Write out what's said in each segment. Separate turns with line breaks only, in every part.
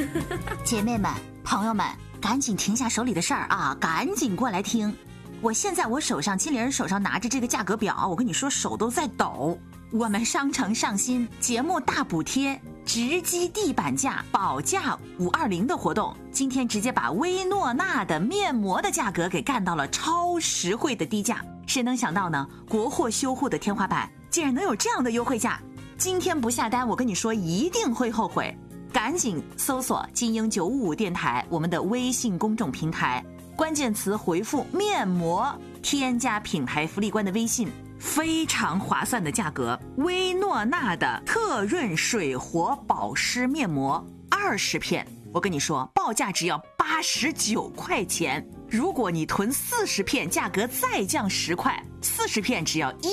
姐妹们、朋友们，赶紧停下手里的事儿啊，赶紧过来听。现在我手上，金玲手上拿着这个价格表，我跟你说手都在抖。我们商城上新节目大补贴，直击地板价，保价520的活动，今天直接把薇诺娜的面膜的价格给干到了超实惠的低价。谁能想到呢？国货修护的天花板竟然能有这样的优惠价！今天不下单，我跟你说一定会后悔。赶紧搜索金鹰955电台我们的微信公众平台，关键词回复面膜，添加品牌福利官的微信，非常划算的价格，薇诺娜的特润水活保湿面膜20片，我跟你说报价只要89块钱，如果你囤40片，价格再降10块，40片只要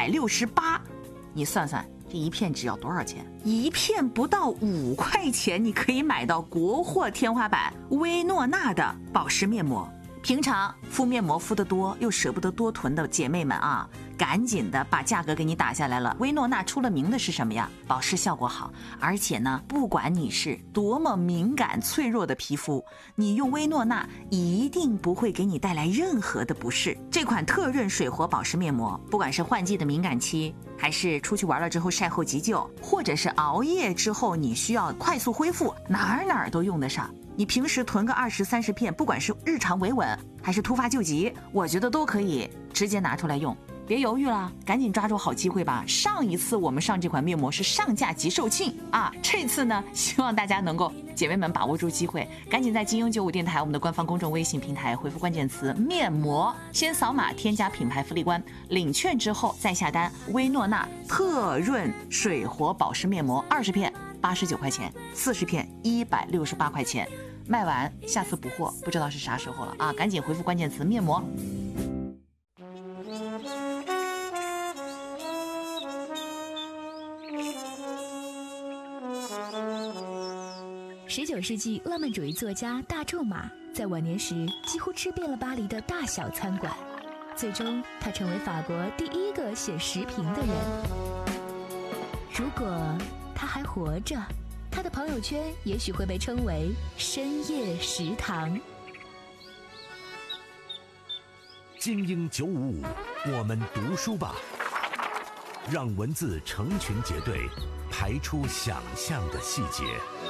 168，你算算这一片只要多少钱？一片不到5块钱，你可以买到国货天花板薇诺娜的保湿面膜。平常敷面膜敷得多又舍不得多囤的姐妹们啊，赶紧的把价格给你打下来了。薇诺娜出了名的是什么呀？保湿效果好，而且呢，不管你是多么敏感脆弱的皮肤，你用薇诺娜一定不会给你带来任何的不适。这款特润水活保湿面膜，不管是换季的敏感期，还是出去玩了之后晒后急救，或者是熬夜之后你需要快速恢复，哪儿都用得上。你平时囤个20、30片，不管是日常维稳还是突发救急，我觉得都可以直接拿出来用。别犹豫了，赶紧抓住好机会吧。上一次我们上这款面膜是上架即售罄啊，这次呢，希望大家能够姐妹们把握住机会，赶紧在金鹰95电台我们的官方公众微信平台回复关键词面膜，先扫码添加品牌福利官，领券之后再下单。薇诺娜特润水活保湿面膜20片89块钱，40片168块钱，卖完下次补货不知道是啥时候了啊！赶紧回复关键词面膜。
19世纪浪漫主义作家大仲马在晚年时几乎吃遍了巴黎的大小餐馆，最终他成为法国第一个写时评的人。如果他还活着，他的朋友圈也许会被称为深夜食堂。
精英955，我们读书吧，让文字成群结队排出想象的细节。